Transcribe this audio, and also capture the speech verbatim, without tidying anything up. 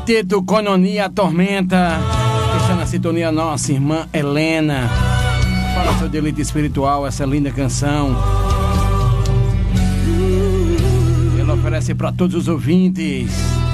Teto Cononia Tormenta. Está na sintonia nossa irmã Helena. Fala seu deleite espiritual, essa linda canção. Ela oferece para todos os ouvintes.